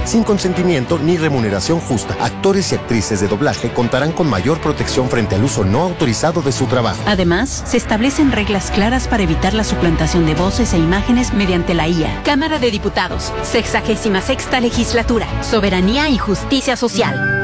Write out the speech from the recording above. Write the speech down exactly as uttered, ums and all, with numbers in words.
sin consentimiento ni remuneración justa. Actores y actrices de doblaje contarán con mayor protección frente al uso no autorizado de su trabajo. Además, se establecen reglas claras para evitar la suplantación de voces e imágenes mediante la I A. Cámara de Diputados, sexagésima sexta legislatura, Soberanía y Justicia Social.